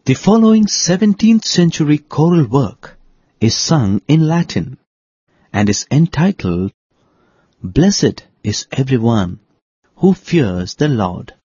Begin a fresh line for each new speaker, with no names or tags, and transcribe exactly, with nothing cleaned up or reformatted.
The following seventeenth century choral work is sung in Latin and is entitled, Blessed is everyone who fears the Lord.